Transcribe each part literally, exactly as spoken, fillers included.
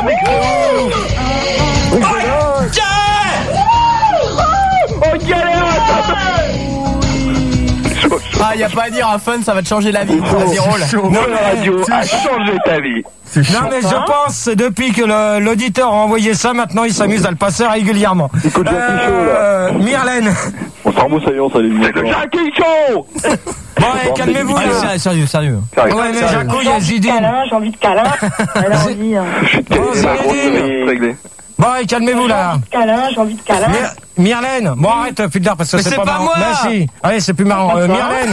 mais c'est ouf. Oh, galère. Ah, y a pas à dire, un fun, ça va te changer la vie. Vas-y, roule. Non, la radio a changé ta vie. Non, mais je pense, depuis que le, l'auditeur a envoyé ça, maintenant il s'amuse à le passer régulièrement. Écoute, Jackie Chaud, là. Euh, Myrlène. On s'en remet, ça y est, on s'allait venir. C'est le Jackie Chaud. Bon, allez, calmez-vous, Allez, là. sérieux, sérieux, sérieux. Ouais, mais Jaco, il y a Zidane. J'ai envie de câlin, elle a envie. Oh, Zinedine. Bon, allez, calmez-vous, là. Câlin, j'ai envie de câlin. My- Myrlène, bon arrête plus tard parce que Mais c'est c'est pas pas marrant. moi. Merci. Allez, c'est plus marrant. Euh, Myrlène,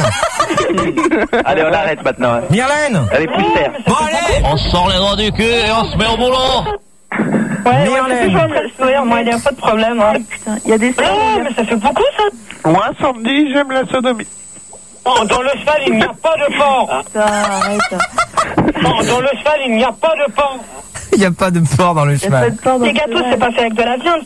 Allez, on arrête maintenant. Myrlène. Allez, plus terre. Bon, allez. On sort les doigts du cul et on se met au boulot. Ouais, ouais, Myrlène. c'est toujours en train de sourire, moi, il n'y a pas de problème. Hein. Putain, il y a des soirs. Ouais, mais ça fait beaucoup, ça. Moi, samedi, j'aime la sodomie. Oh, dans le cheval, il n'y a pas de porc. Putain, arrête. Oh, dans le cheval, il n'y a pas de porc. Il y a pas de porc dans le Il y a pas cheval. de porc dans Les le gâteaux, cheval. c'est passé avec de la viande.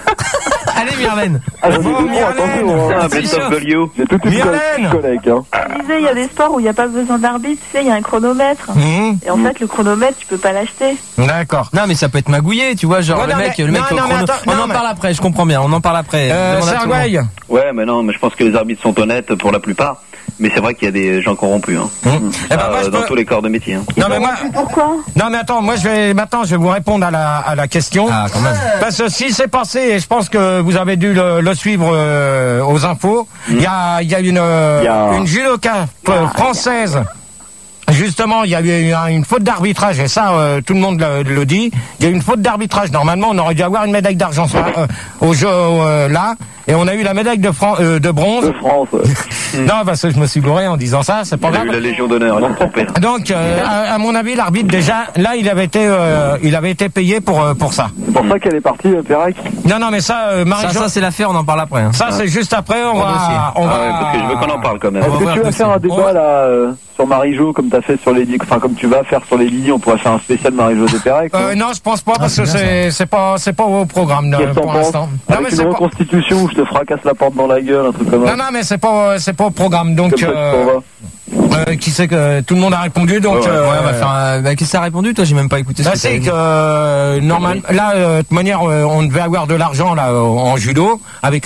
Allez, Myrlène. Ah, je Bon, dis Myrlène. attention, hein. Ah, Best c'est of Golio. J'ai toute une Myrlène. collègue, hein. Je disais, il y a des sports où il n'y a pas besoin d'arbitre, tu sais, il y a un chronomètre. Mmh. Et en fait, le chronomètre, tu peux pas l'acheter. D'accord. Non, mais ça peut être magouillé, tu vois, genre Ouais, le non, mec, mais- le mec non, au non, mais chrono. attends, On non, en mais- parle après, je comprends bien, on en parle après. Euh, Demande à tout le monde. Sergueï. Ouais, mais non, mais je pense que les arbitres sont honnêtes pour la plupart. Mais c'est vrai qu'il y a des gens corrompus, hein. Mmh. Eh ben, Euh, moi, je dans peux- tous les corps de métier. Hein. Non, mais moi, Pourquoi? non, mais attends, moi, je vais, maintenant, je vais vous répondre à la, à la question. Ah, quand même. Parce que si c'est passé, et je pense que vous avez dû le, le suivre euh, aux infos, il y a, il y a une, euh, Il y a- une judoka euh, française. Justement, il y a eu une, une faute d'arbitrage, et ça, euh, tout le monde le, le dit. Il y a eu une faute d'arbitrage. Normalement, on aurait dû avoir une médaille d'argent sur- euh, au jeu euh, là, et on a eu la médaille de, Fran- euh, de bronze. De France. ouais. Non, parce que je me suis gouré en disant ça, c'est pas Il a grave. eu la Légion d'honneur, ils ont trompé. Donc, euh, à, à mon avis, l'arbitre déjà, là, il avait été, euh, il avait été payé pour euh, pour ça. C'est pour ça qu'elle est partie, euh, Pérec. Non, non, mais ça, euh, Ça, Marie-Jo, ça ça, c'est l'affaire, on en parle après. Hein. c'est juste après. On Bon dossier. va, on Ah va. ouais, parce que je veux qu'on en parle quand même. On va Est-ce voir que tu le vas faire un dossier. débat là euh, sur Marie-Jo comme t'as fait sur les enfin comme tu vas faire sur les Lydie, on pourrait faire un spécial Marie-Jo de Pérec. Euh, non, je pense pas parce que c'est c'est pas c'est pas au programme Qu'est-ce euh, que t'en pour penses? l'instant. Non, mais Avec c'est une pas. reconstitution où je te fracasse la porte dans la gueule, un truc comme ça. Non, non, mais c'est pas c'est pas au programme. Donc, Comme ça, tu euh, t'en vas. euh, qui sait que tout le monde a répondu. Donc, Ouais, euh, ouais, on va faire un... bah, qu'est-ce que ça a répondu, toi? J'ai même pas écouté ce Bah, que c'est t'avais que dit. euh, normal, là, euh, de toute manière, euh, on devait avoir de l'argent là euh, en judo avec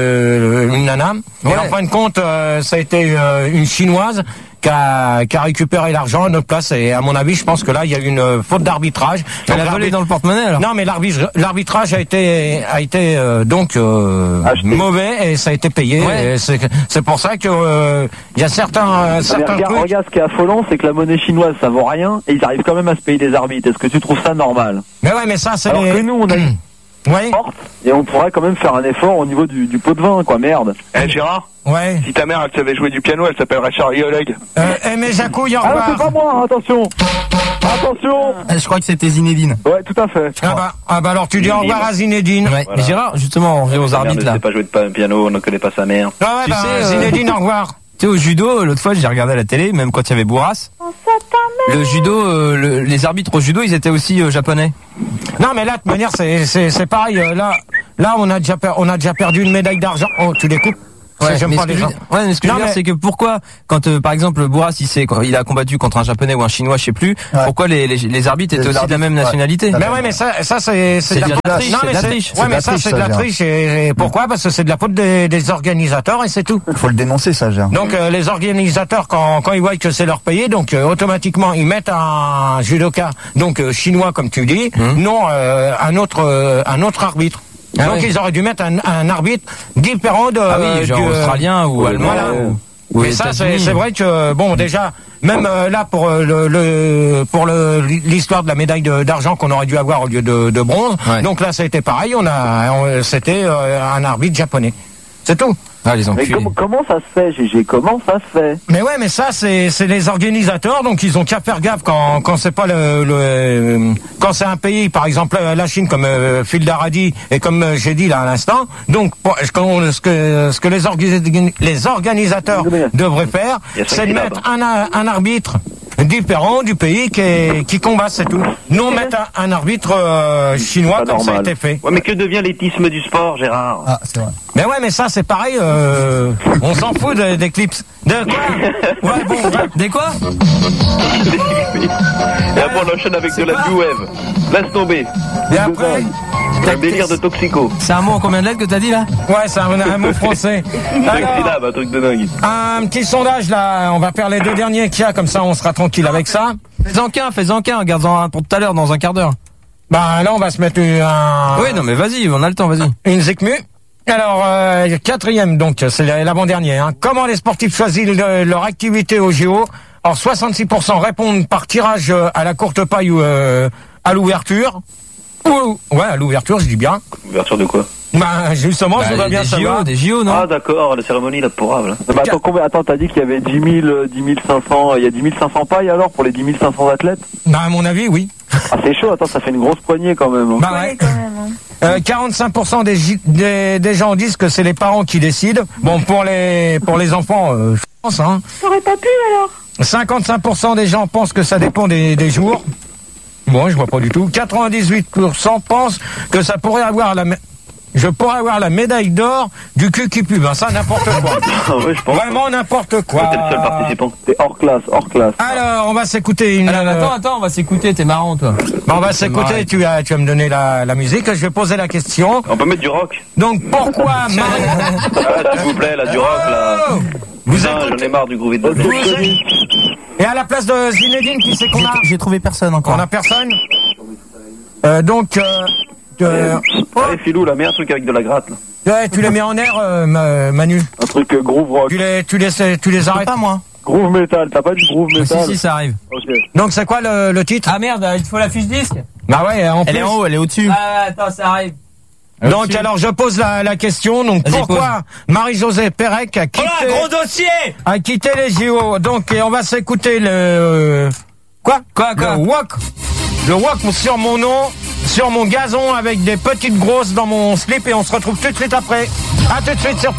euh, une nana. Ouais. Et en fin de compte, euh, ça a été euh, une chinoise qui a, qui a récupéré l'argent à notre place. Et à mon avis, je pense que là, il y a eu une euh, faute d'arbitrage. Elle Donc, a volé l'arbitre- dans le porte-monnaie, alors? Non, mais l'arbitre, l'arbitrage a été a été euh, donc euh, Acheté. mauvais et ça a été payé. Ouais. Et C'est c'est pour ça que euh, il y a certains euh, Ah, mais certains regarde, trucs. regarde, ce qui est affolant, c'est que la monnaie chinoise, ça vaut rien, et ils arrivent quand même à se payer des arbitres. Est-ce que tu trouves ça normal? Mais ouais, mais ça c'est Alors les... que nous, on a une Ouais, porte, et on pourrait quand même faire un effort au niveau du, du pot de vin, quoi, merde. Eh Gérard, ouais. si ta mère elle savait jouer du piano, elle s'appellerait Charlie Oleg. Euh, eh, mais Jacouille, au Ah non, revoir. c'est pas moi, hein, attention. Attention. Ah, je crois que c'était Zinedine. Ouais, tout à fait. Ah bah, ah bah alors tu dis au revoir à Zinedine. Ouais. Voilà. Mais Gérard, justement, on revient aux Sa mère arbitres ne là. sait pas jouer de pa- piano, on ne connaît pas sa mère. Ah ouais, Tu bah, sais, euh, Zinedine, au revoir. Tu sais, au judo, l'autre fois, j'ai regardé à la télé, même quand il y avait Bourras. Le judo, euh, le- les arbitres au judo, ils étaient aussi euh, japonais. Non, mais là, de toute manière, c'est, c'est, c'est pareil. euh, Là, là, on a déjà, per- on a déjà perdu une médaille d'argent. Oh, tu les coupes? Ouais, J'aime mais pas ce que les je gens. veux- ouais, mais ce que Non, je veux dire, mais- c'est que pourquoi, quand euh, par exemple Bourras, il, s'est- il a combattu contre un japonais ou un chinois, je sais plus, pourquoi les, les, les arbitres étaient Les aussi de la même arbitres, nationalité? Mais ouais, mais ça, ça c'est, C'est de la triche, non, c'est mais de la c'est- triche. Ouais, C'est de mais la ça, triche, c'est de ça, la Gérard. triche. Et, et pourquoi? Parce que c'est de la faute des, des organisateurs et c'est tout. Faut le dénoncer, ça, Gérard. Donc euh, les organisateurs, quand, quand ils voient que c'est leur payé, donc euh, automatiquement ils mettent un judoka, donc euh, chinois comme tu dis, non euh, un autre euh, un autre arbitre. Ah donc ouais. ils auraient dû mettre un, un arbitre différent de Ah oui, genre du, euh, australien ou allemand. voilà. ou- ou Mais ça c'est, États-Unis. c'est vrai que bon déjà même euh, là pour euh, le, le pour le l'histoire de la médaille de- d'argent qu'on aurait dû avoir au lieu de, de bronze. Ouais. Donc là ça a été pareil, on a on- c'était euh, un arbitre japonais. C'est tout. Ah, les Mais enculés. comment, comment ça se fait, G G? Comment ça se fait? Mais ouais, mais ça c'est c'est les organisateurs, donc ils ont qu'à faire gaffe quand quand c'est pas le, le quand c'est un pays, par exemple euh, la Chine comme euh, Phil Daradi et comme euh, j'ai dit là à l'instant. Donc pour- ce qu'on- ce que ce que les orga- les organisateurs devraient faire, Il y a ça c'est qui de est mettre un un arbitre différent du pays qui est, qui combat, c'est tout. Non mettre un, un arbitre euh, chinois Pas comme ça a normal. été fait. Ouais, mais que devient l'éthisme du sport, Gérard? Ah, c'est vrai. Mais Mais ouais, mais ça, c'est pareil, euh, on s'en fout de- des clips. De quoi? Ouais, bon, ouais. Des quoi? Et après, on enchaîne avec de la New Wave. Laisse tomber. Et après, Un délire de toxico. C'est un mot en combien de lettres que t'as dit là? ouais, c'est un, un mot français. Cinq Alors, syllabes, un truc de dingue. un petit sondage, là, on va faire les deux derniers qu'il y a, comme ça, on sera tranquille avec ça. Fais-en qu'un, fais-en qu'un, regarde-en un pour tout à l'heure, dans un quart d'heure. Bah, là, on va se mettre un... Oui, non mais vas-y, on a le temps, vas-y. Une Zikmu. Alors, euh, quatrième, donc, c'est l'avant-dernier. Hein. Comment les sportifs choisissent le- leur activité au J O? Alors, soixante-six pour cent répondent par tirage euh, à la courte paille ou euh, à l'ouverture. Ou, ouais, à l'ouverture, je dis bien. Ouverture de quoi? Bah, justement, Bah, je voudrais des bien J O, savoir. des J O, non? Ah, d'accord, la cérémonie, la pourrable. Non, mais attends, combien, attends, t'as dit qu'il y avait dix mille, euh, dix mille cinq cents, il y a dix mille cinq cents pailles alors pour les dix mille cinq cents athlètes? Bah, à mon avis, oui. Ah, c'est chaud, attends, ça fait une grosse poignée quand même. hein. Bah, ouais. quand même. Hein. Euh, quarante-cinq pour cent des, gi- des, des gens disent que c'est les parents qui décident. Bon, pour les, pour les enfants, euh, je pense, hein. T'aurais pas pu alors? cinquante-cinq pour cent des gens pensent que ça dépend des, des jours. Bon, je vois pas du tout. quatre-vingt-dix-huit pour cent pensent que ça pourrait avoir la... mé- Je pourrais avoir la médaille d'or du cul qui pue. Ben ça, n'importe quoi. Ah ouais, je pense. Vraiment n'importe quoi. T'es le seul participant. T'es hors classe, hors classe. Alors, on va s'écouter une... Alors, euh, attends, attends, on va s'écouter, t'es marrant toi. bon, on va s'écouter, marrant. tu vas, tu vas me donner la, la musique. Je vais poser la question. On peut mettre du rock. Donc, pourquoi Marie... Ah, s'il vous plaît, là, du rock, là. Vous Putain, j'en écoutez... ai marre du groovy de Vous êtes- Et à la place de Zinedine, qui c'est qu'on a? J'ai trouvé personne encore. On a personne. Euh, donc, euh, euh, Allez, Philou, là, mets un truc avec de la gratte, là. ouais, tu les mets en air, euh, Ma- Manu. Un truc euh, groove rock. Tu les, tu les, tu les arrêtes. Pas moi. Groove metal, t'as pas du groove Ah, metal? si, si, ça arrive. Ok. Donc, c'est quoi le, le titre? Ah merde, il te faut la fiche disque? Bah ouais, en Elle plus. est en haut, elle est au-dessus. Ah, attends, ça arrive. Donc, Au-dessus. alors, je pose la, la question. Donc, Vas-y, pourquoi Marie-Josée Pérec a quitté, Oh là, gros dossier! a quitté les J O? Donc, et on va s'écouter le, euh, quoi? Quoi, quoi? Le walk. Le walk sur mon nom, sur mon gazon avec des petites grosses dans mon slip et on se retrouve tout de suite après. À tout de suite sur